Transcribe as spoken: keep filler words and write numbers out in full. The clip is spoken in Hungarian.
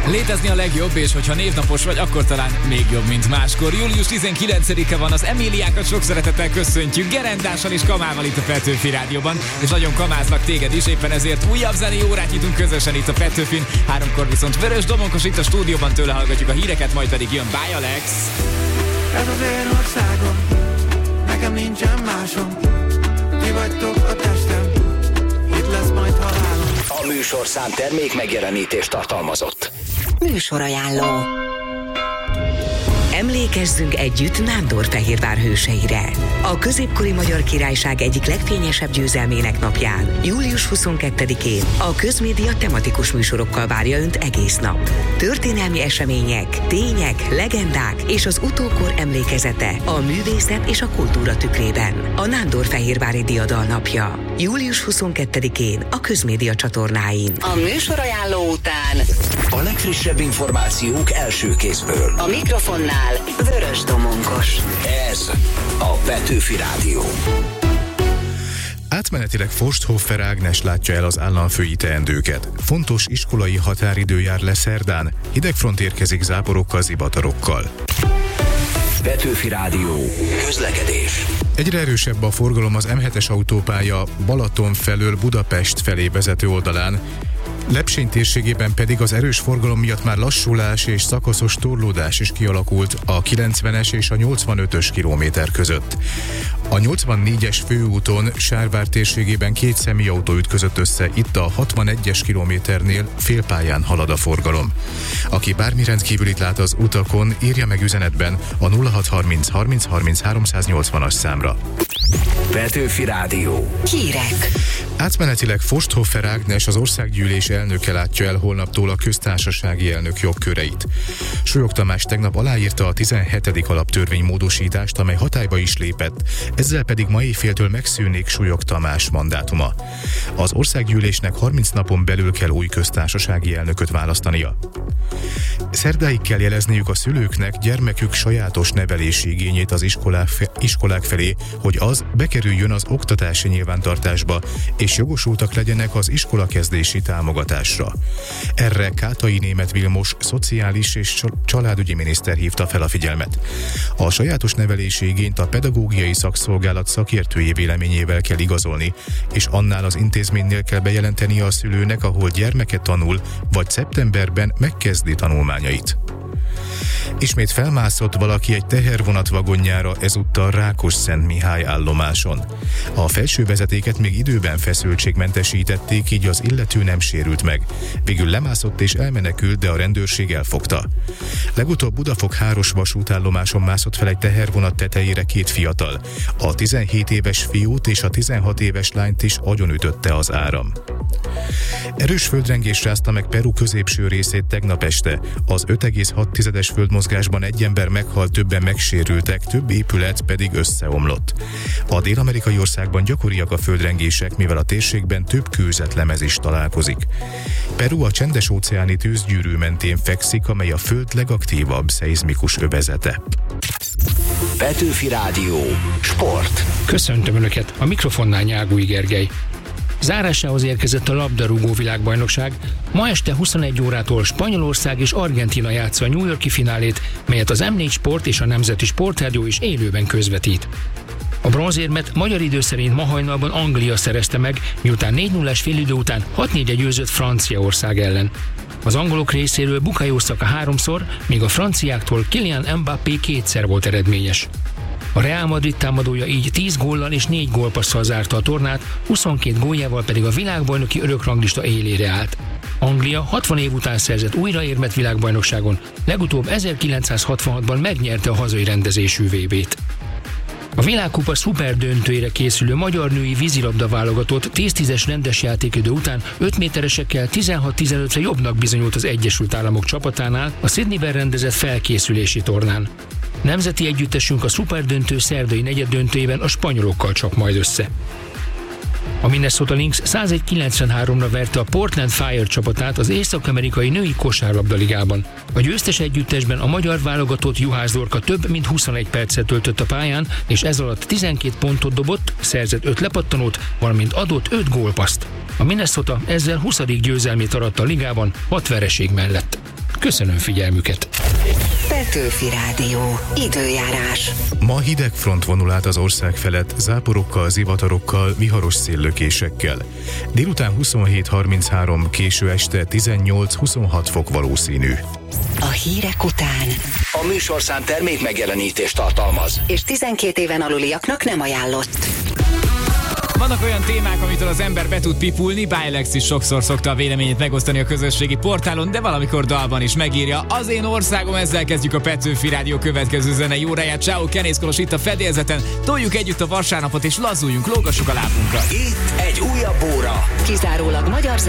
Létezni a legjobb, és hogyha névnapos vagy, akkor talán még jobb, mint máskor. július tizenkilencedike van, az Emíliákat sok szeretettel köszöntjük, Gerendással és Kamával itt a Petőfi Rádióban, és nagyon kamáznak téged is, éppen ezért újabb zenei órát nyitunk közösen itt a Petőfin. Háromkor viszont Vörös Domonkos itt a stúdióban, tőle hallgatjuk a híreket, majd pedig jön Bye Alex. Ez az én országom, nekem nincsen másom, ti vagytok a testem, itt lesz majd halálom. A műsorszám termék megjelenítést tartalmazott. Műsorajánló. Emlékezzünk együtt Nándorfehérvár hőseire. A középkori Magyar Királyság egyik legfényesebb győzelmének napján, július huszonkettedikén a Közmédia tematikus műsorokkal várja Önt egész nap. Történelmi események, tények, legendák és az utókor emlékezete a művészet és a kultúra tükrében. A Nándorfehérvári Diadal napja. július huszonkettedikén a Közmédia csatornáin. A műsorajánló után a legfrissebb információk első kézből. A mikrofonnál Vörös Domonkos. Ez a Petőfi Rádió. Átmenetileg Forsthofer Ágnes látja el az államfői teendőket. Fontos iskolai határidő jár le szerdán, hidegfront érkezik záporokkal, zivatarokkal. Petőfi Rádió. Közlekedés. Egyre erősebb a forgalom az em hetes autópálya Balaton felől Budapest felé vezető oldalán, Lepsény térségében pedig az erős forgalom miatt már lassulás és szakaszos torlódás is kialakult a kilencvenes és a nyolcvanötös kilométer között. A nyolcvannégyes főúton Sárvár térségében két személyautó ütközött össze, itt a hatvanegyes kilométernél félpályán halad a forgalom. Aki bármi rendkívülit lát az utakon, írja meg üzenetben a nulla hat harminc harminc harminc háromszáznyolcvanas számra. Petőfi Rádió. Hírek. Átmenetileg Forsthofer Ágnes, az országgyűlés elnöke látja el holnaptól a köztársasági elnök jogköreit. Súlyog Tamás tegnap aláírta a tizenhetedik alaptörvény módosítást, amely hatályba is lépett, ezzel pedig ma éjféltől megszűnik Súlyog Tamás mandátuma. Az országgyűlésnek harminc napon belül kell új köztársasági elnököt választania. Szerdáig kell jelezniük a szülőknek gyermekük sajátos nevelési igényét az iskolák, fe, iskolák felé, hogy az bekerüljön az oktatási nyilvántartásba, és jogosultak legyenek az iskolakezdési támogatásra. Erre Kátai Németh Vilmos szociális és családügyi miniszter hívta fel a figyelmet. A sajátos nevelési igényt a pedagógiai szakszolgálat szakértői véleményével kell igazolni, és annál az intézménynél kell bejelentenie a szülőnek, ahol gyermeke tanul, vagy szeptemberben megkezdi tanulmányait. Ismét felmászott valaki egy tehervonat vagonjára, ezúttal Rákosszentmihály állomáson. A felső vezetéket még időben feszültségmentesítették, így az illető nem sérült meg. Végül lemászott és elmenekült, de a rendőrség elfogta. Legutóbb Budafok-Háros vasútállomáson mászott fel egy tehervonat tetejére két fiatal. A tizenhét éves fiút és a tizenhat éves lányt is agyonütötte az áram. Erős földrengés rázta meg Peru középső részét tegnap este. Az öt egész hat tizedes földmozgásban egy ember meghalt, többen megsérültek, több épület pedig összeomlott. A dél-amerikai országban gyakoriak a földrengések, mivel a térségben több kőzetlemez is találkozik. Peru a csendes-óceáni tűzgyűrű mentén fekszik, amely a föld legaktívabb szeizmikus övezete. Petőfi Rádió. Sport. Köszöntöm Önöket, a mikrofonnál Nyágúj Gergely. Zárásához érkezett a labdarúgó világbajnokság. Ma este huszonegy órától Spanyolország és Argentína játsza a New York-i finálét, melyet az em négy Sport és a Nemzeti Sportrádió is élőben közvetít. A bronzérmet magyar idő szerint ma hajnalban Anglia szerezte meg, miután négy nullás félidő után hat négyre győzött Franciaország ellen. Az angolok részéről Bukayo Saka háromszor, míg a franciáktól Kylian Mbappé kétszer volt eredményes. A Real Madrid támadója így tíz góllal és négy gólpasszal zárta a tornát, huszonkét góljával pedig a világbajnoki örökranglista élére állt. Anglia hatvan év után szerzett újraérmet világbajnokságon, legutóbb ezerkilencszázhatvanhatban megnyerte a hazai rendezésű vé bét. A világkupa szuper döntőjére készülő magyar női vízilabda válogatott tíz tízes rendes játékidő után öt méteresekkel tizenhat tizenötre jobbnak bizonyult az Egyesült Államok csapatánál a Sydneyben rendezett felkészülési tornán. Nemzeti együttesünk a szuperdöntő szerdai negyeddöntőjében a spanyolokkal csap majd össze. A Minnesota Lynx százegy kilencvenháromra verte a Portland Fire csapatát az észak-amerikai női kosárlabdaligában. A győztes együttesben a magyar válogatott Juhász Dorka több mint huszonegy percet töltött a pályán, és ez alatt tizenkét pontot dobott, szerzett öt lepattanót, valamint adott öt gólpaszt. A Minnesota ezzel huszadik győzelmét aratta a ligában hat vereség mellett. Köszönöm figyelmüket! Petőfi Rádió. Időjárás. Ma hideg front vonul át az ország felett, záporokkal, zivatarokkal, viharos széllökésekkel. Délután huszonhét harminchárom, késő este tizennyolc huszonhat fok valószínű. A hírek után. A műsorszám termék megjelenítést tartalmaz. És tizenkét éven aluliaknak nem ajánlott. Vannak olyan témák, amitől az ember be tud pipulni, Bilex is sokszor szokta a véleményét megosztani a közösségi portálon, de valamikor dalban is megírja. Az én országom, ezzel kezdjük a Petőfi Rádió következő zenei óráját. Ciao, Kenész Kolos itt a fedélzeten, toljuk együtt a vasárnapot és lazuljunk, lógassuk a lábunkra. Itt egy újabb óra. Kizárólag magyar